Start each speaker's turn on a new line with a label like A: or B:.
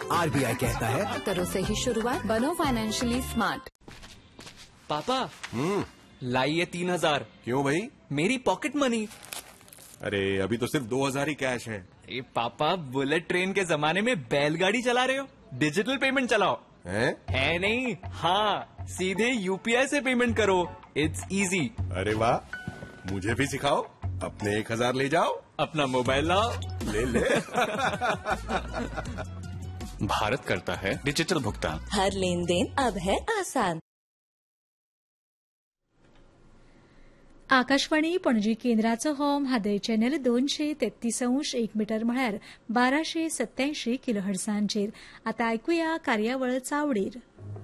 A: RBI कहता है
B: करो सही शुरुआत, बनो फाइनेंशियली स्मार्ट।
C: पापा लाइए 3000।
D: क्यों भाई?
C: मेरी पॉकेट मनी।
D: अरे अभी तो सिर्फ 2000 ही कैश है।
C: अरे पापा, बुलेट ट्रेन के जमाने में बैलगाड़ी चला रहे हो? डिजिटल पेमेंट चलाओ। है नहीं? हाँ, सीधे यूपीआई से पेमेंट करो। It's easy.
D: अरे वाह, मुझे भी सिखाओ। अपने 1000 ले जाओ,
C: अपना मोबाइल लाओ,
D: ले ले।
E: भारत करता है डिजिटल भुगतान।
F: हर लेन देन अब है आसान।
G: आकाशवाणी पणजी केंद्राचो हो म्हादय चॅनल 233.1 मीटर म्हळ्यार 1287 किलोहर्ट्झांचेर। आता ऐकूया कार्यावळ चावडीर।